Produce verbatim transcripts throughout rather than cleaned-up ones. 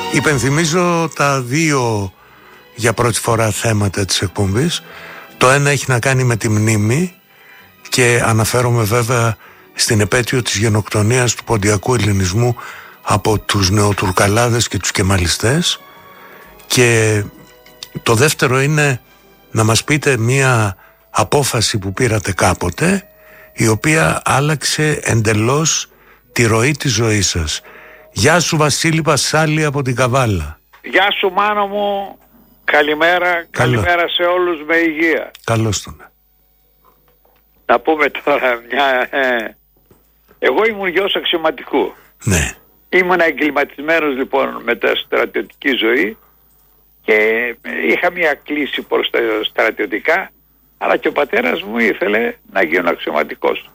Υπενθυμίζω τα δύο για πρώτη φορά θέματα της εκπομπής. Το ένα έχει να κάνει με τη μνήμη και αναφέρομαι βέβαια στην επέτειο της γενοκτονίας του ποντιακού ελληνισμού από τους νεοτουρκαλάδες και τους κεμαλιστές, και το δεύτερο είναι να μας πείτε μία απόφαση που πήρατε κάποτε η οποία άλλαξε εντελώς τη ροή της ζωής σας. Γεια σου Βασίλη Πασάλη από την Καβάλα. Γεια σου Μάνο μου, καλημέρα. Καλό. Καλημέρα σε όλους, με υγεία. Καλώς τον. Να πούμε τώρα μια... Ε, εγώ ήμουν γιος αξιωματικού. Ναι. Ήμουν εγκληματισμένος λοιπόν με τα στρατιωτική ζωή και είχα μια κλίση προς τα στρατιωτικά, αλλά και ο πατέρας μου ήθελε να γίνω αξιωματικός.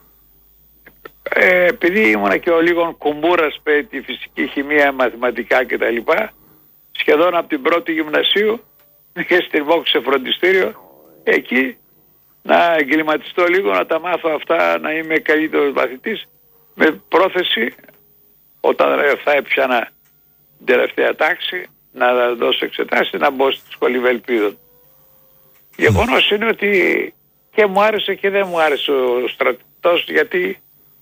Ε, επειδή ήμουν και ο λίγο κουμπούρας με τη φυσική, χημεία, μαθηματικά κτλ, σχεδόν από την πρώτη γυμνασίου είχε στριμώξει σε φροντιστήριο, εκεί να εγκληματιστώ λίγο, να τα μάθω αυτά, να είμαι καλύτερος μαθητής, με πρόθεση όταν θα έπιανα την τελευταία τάξη να δώσω εξετάσεις, να μπω στη σχολή Βελπίδων. Γεγονός είναι ότι και μου άρεσε και δεν μου άρεσε ο στρατιώτος, γιατί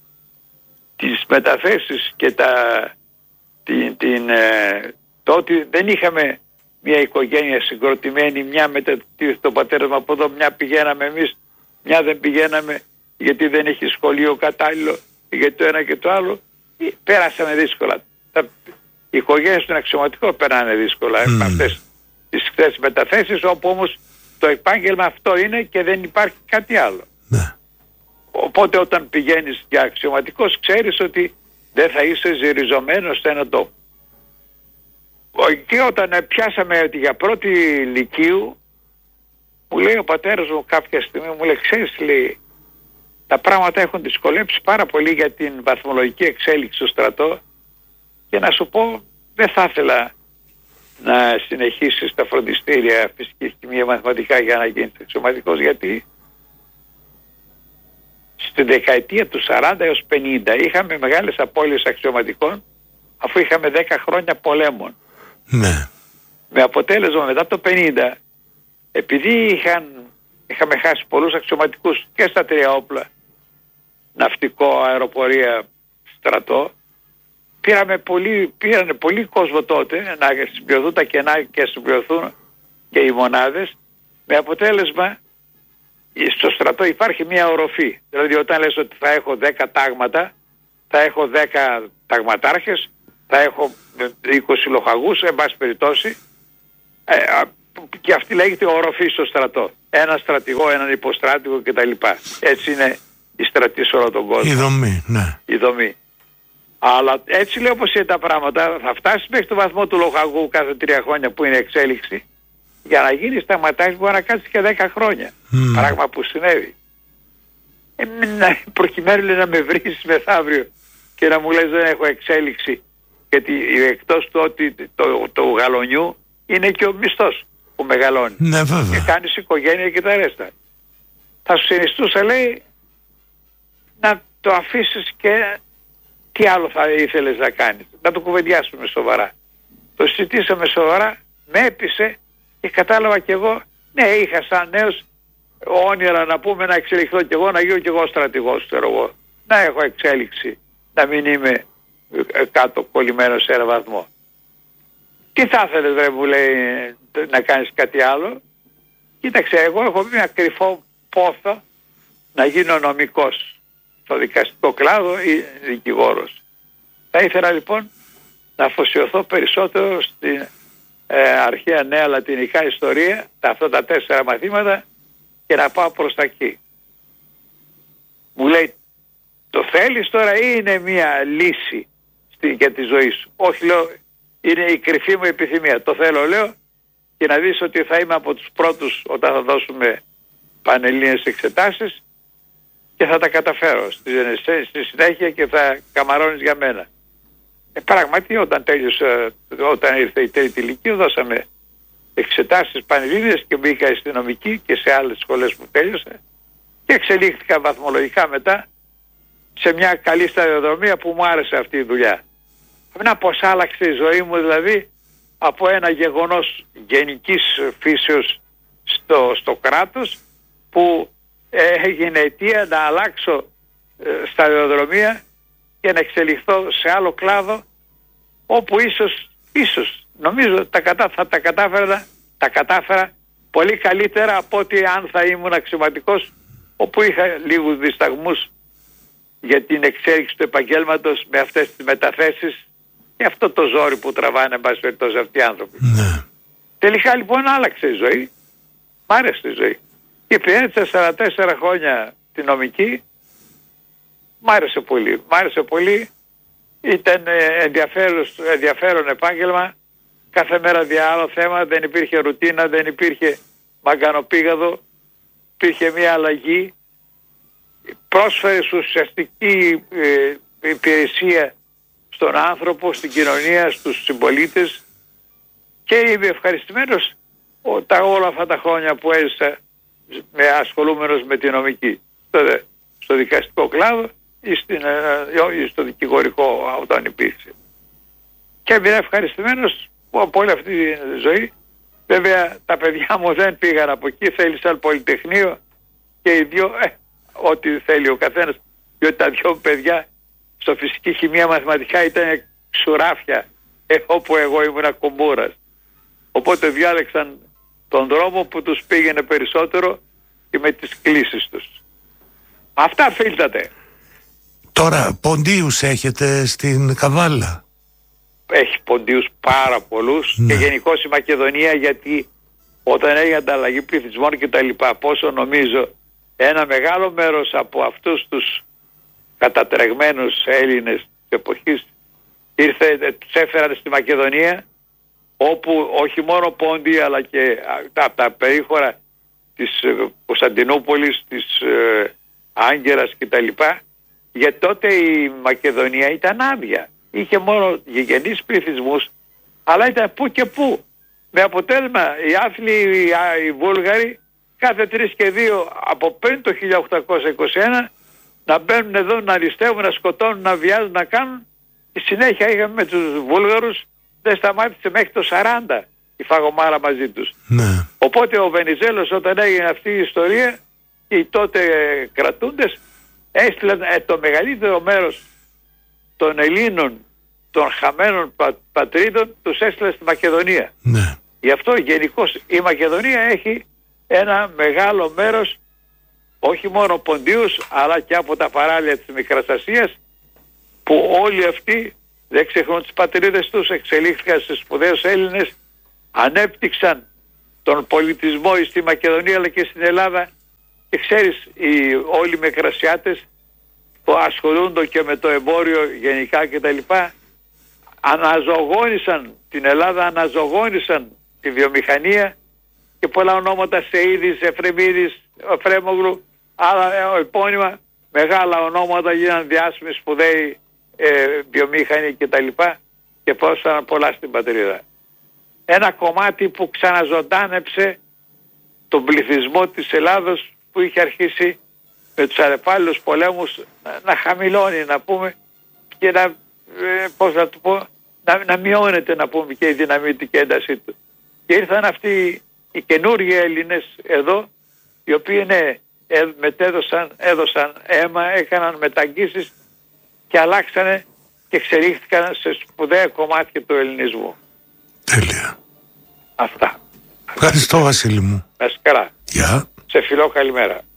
τις μεταθέσεις και τα, την, την, ε, το ότι δεν είχαμε μια οικογένεια συγκροτημένη, μια μετατίθεται το πατέρα μου από εδώ, μια πηγαίναμε εμείς, μια δεν πηγαίναμε γιατί δεν έχει σχολείο κατάλληλο, γιατί το ένα και το άλλο, πέρασαμε δύσκολα. Τα, οι οικογένειες των αξιωματικών περνάνε δύσκολα mm. με αυτές τις χθες μεταθέσεις, όπου όμως το επάγγελμα αυτό είναι και δεν υπάρχει κάτι άλλο. Mm. Οπότε όταν πηγαίνεις για αξιωματικός ξέρεις ότι δεν θα είσαι ζυριζωμένος σε έναν τόπο. Και όταν πιάσαμε ότι για πρώτη λυκείου, μου λέει ο πατέρας μου κάποια στιγμή, μου λέει, ξέρεις, λέει, τα πράγματα έχουν δυσκολέψει πάρα πολύ για την βαθμολογική εξέλιξη στο στρατό, και να σου πω, δεν θα ήθελα να συνεχίσεις τα φροντιστήρια φυσική, χημεία, μαθηματικά για να γίνεις αξιωματικός, γιατί στη δεκαετία του σαράντα έως πενήντα είχαμε μεγάλες απώλειες αξιωματικών, αφού είχαμε δέκα χρόνια πολέμων. Ναι. Με αποτέλεσμα μετά το πενήντα, επειδή είχαν, είχαμε χάσει πολλούς αξιωματικούς και στα τρία όπλα, ναυτικό, αεροπορία, στρατό, πήραμε πολύ, πήρανε πολύ κόσμο τότε να συμπληρωθούν τα κενά και συμπληρωθούν και οι μονάδες, με αποτέλεσμα στο στρατό υπάρχει μια οροφή. Δηλαδή όταν λες ότι θα έχω δέκα τάγματα, θα έχω δέκα ταγματάρχες, θα έχω είκοσι λοχαγούς, εν πάση περιπτώσει, ε, και αυτή λέγεται οροφή στο στρατό. Ένα στρατηγό, έναν υποστράτηγο κτλ. Έτσι είναι η στρατή σε όλο τον κόσμο. Η δομή, ναι. Η δομή. Αλλά έτσι λέει όπως είναι τα πράγματα, θα φτάσει μέχρι το βαθμό του λοχαγού κάθε τρία χρόνια που είναι εξέλιξη. Για να γίνει σταματάς μπορεί να κάτσει και δέκα χρόνια. Mm. Πράγμα που συνέβη. Ε, προκειμένου λέει, να με βρεις μεθαύριο και να μου λες δεν έχω εξέλιξη, γιατί εκτός του ότι το, το γαλονιού είναι και ο μισθός που μεγαλώνει. Ναι, βέβαια. Και κάνεις οικογένεια και τα ρέστα. Θα σου συνιστούσα, λέει, να το αφήσεις και τι άλλο θα ήθελες να κάνεις. Να το κουβεντιάσουμε σοβαρά. Το συζητήσαμε σοβαρά, με έπεισε και κατάλαβα κι εγώ, ναι, είχα σαν νέος όνειρα να πούμε να εξελιχθώ κι εγώ, να γίνω κι εγώ στρατηγός, ξέρω εγώ. Να έχω εξέλιξη, να μην είμαι κάτω κολλημένος σε ένα βαθμό. Τι θα ήθελες, ρε, μου λέει, να κάνεις κάτι άλλο? Κοίταξε, εγώ έχω μια κρυφό πόθο να γίνω νομικός στο δικαστικό κλάδο ή δικηγόρος. Θα ήθελα λοιπόν να αφοσιωθώ περισσότερο στην ε, αρχαία νέα λατινικά ιστορία, τα αυτά τα τέσσερα μαθήματα, και να πάω προς τα εκεί. Μου λέει, το θέλεις τώρα ή είναι μια λύση στη, για τη ζωή σου? Όχι, λέω, είναι η κρυφή μου επιθυμία. Το θέλω, λέω, και να δεις ότι θα είμαι από τους πρώτους όταν θα δώσουμε πανελλήνιες εξετάσεις και θα τα καταφέρω στη, στη συνέχεια και θα καμαρώνεις για μένα. Ε, πράγματι όταν τέλειωσα, όταν ήρθε η τρίτη ηλικίου, δώσαμε εξετάσεις πανελλήνιες και μπήκα αστυνομική και σε άλλες σχολές που τέλειωσα και εξελίχθηκα βαθμολογικά μετά σε μια καλή σταδιοδρομία που μου άρεσε αυτή η δουλειά. Να πως άλλαξε η ζωή μου, δηλαδή από ένα γεγονός γενικής φύσεως στο, στο κράτος που έγινε αιτία να αλλάξω ε, σταδιοδρομία και να εξελιχθώ σε άλλο κλάδο όπου ίσως, ίσως νομίζω τα κατά, θα τα κατάφερα, τα κατάφερα πολύ καλύτερα από ότι αν θα ήμουν αξιωματικός, όπου είχα λίγους δισταγμούς για την εξέλιξη του επαγγέλματος με αυτές τις μεταθέσεις και αυτό το ζόρι που τραβάνε εν πάση περιπτώσει αυτοί οι άνθρωποι. Ναι. Τελικά λοιπόν άλλαξε η ζωή. Μ' άρεσε η ζωή. Και υπηρέτησα σαράντα τέσσερα χρόνια τη νομική. Μ' άρεσε πολύ. Μ' άρεσε πολύ. Ήταν ενδιαφέρον, ενδιαφέρον επάγγελμα. Κάθε μέρα δια άλλο θέμα. Δεν υπήρχε ρουτίνα, δεν υπήρχε μαγκανοπήγαδο. Υπήρχε μια αλλαγή. Πρόσφερε ουσιαστική ε, υπηρεσία στον άνθρωπο, στην κοινωνία, στους συμπολίτες και είμαι ευχαριστημένος τα, όλα αυτά τα χρόνια που έζησα με ασχολούμενος με τη νομική στο, στο δικαστικό κλάδο ή, στην, ή στο δικηγορικό όταν υπήρξε. Και είμαι ευχαριστημένος από όλη αυτή τη ζωή. Βέβαια τα παιδιά μου δεν πήγαν από εκεί, θέλησαν πολυτεχνείο και οι δυο, ε, ό,τι θέλει ο καθένας, διότι τα δυο παιδιά στο φυσική χημεία μαθηματικά ήταν ξουράφια, ε, όπου εγώ ήμουν κουμπούρας. Οπότε διάλεξαν τον δρόμο που τους πήγαινε περισσότερο και με τις κλήσεις τους. Αυτά φίλτατε. Τώρα ποντίους έχετε στην Καβάλα? Έχει ποντίους πάρα πολλούς, ναι. Και γενικώς η Μακεδονία, γιατί όταν έγινε ανταλλαγή πληθυσμών και τα λοιπά, πόσο νομίζω ένα μεγάλο μέρος από αυτούς τους κατατρεγμένους Έλληνες της εποχής ήρθε, τους έφεραν στη Μακεδονία, όπου όχι μόνο πόντιοι αλλά και από τα περίχωρα της Κωνσταντινούπολης, της ε, Άγκερας κτλ. Γιατί τότε η Μακεδονία ήταν άδεια. Είχε μόνο γηγενείς πληθυσμούς, αλλά ήταν που και που. Με αποτέλεσμα οι άθλοι, οι, οι Βούλγαροι, κάθε τρεις και δύο από πριν το χίλια οκτακόσια είκοσι ένα να μπαίνουν εδώ, να ληστεύουν, να σκοτώνουν, να βιάζουν, να κάνουν. Στη συνέχεια είχαμε με τους Βούλγαρους, δεν σταμάτησε μέχρι το σαράντα η φαγωμάρα μαζί τους. Ναι. Οπότε ο Βενιζέλος όταν έγινε αυτή η ιστορία και οι τότε κρατούντες έστειλαν ε, το μεγαλύτερο μέρος των Ελλήνων, των χαμένων πα, πατρίδων, τους έστειλαν στη Μακεδονία. Ναι. Γι' αυτό γενικώς η Μακεδονία έχει ένα μεγάλο μέρος, όχι μόνο ποντίους, αλλά και από τα παράλια της Μικράς Ασίας, που όλοι αυτοί δεν ξεχνούν τις πατρίδες τους, εξελίχθηκαν σε σπουδαίους Έλληνες, ανέπτυξαν τον πολιτισμό στη Μακεδονία αλλά και στην Ελλάδα. Και ξέρεις, οι, όλοι οι Μικρασιάτες που ασχολούνται και με το εμπόριο γενικά κτλ. Αναζωογόνησαν την Ελλάδα, αναζωογόνησαν τη βιομηχανία και πολλά ονόματα, Σεΐδης, Εφρεμίδης, Φρέμογλου, άλλα επώνυμα, μεγάλα ονόματα γίναν διάσημοι, σπουδαίοι ε, βιομήχανοι κτλ. Και, και πρόσφεραν πολλά στην πατρίδα. Ένα κομμάτι που ξαναζωντάνεψε τον πληθυσμό της Ελλάδος που είχε αρχίσει με τους αλλεπάλληλους πολέμους να, να χαμηλώνει, να πούμε, και να, ε, πώς να το πω, να, να μειώνεται, να πούμε, και η δυναμητική έντασή του. Και ήρθαν αυτοί οι καινούργιοι Έλληνες εδώ, οι οποίοι ναι, ε, μετέδωσαν, έδωσαν αίμα, έκαναν μεταγγίσεις και αλλάξανε και εξελίχθηκαν σε σπουδαία κομμάτια του ελληνισμού. Τέλεια. Αυτά. Ευχαριστώ, Βασίλη μου. Να είσαι καλά. Γεια. Σε φιλώ, καλημέρα.